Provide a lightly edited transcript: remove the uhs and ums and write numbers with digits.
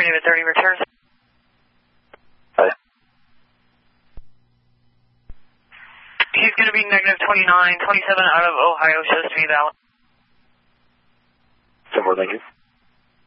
David 30 returns. Hi. He's going to be negative 29, 27 out of Ohio, shows to me valid. 10-4, thank you.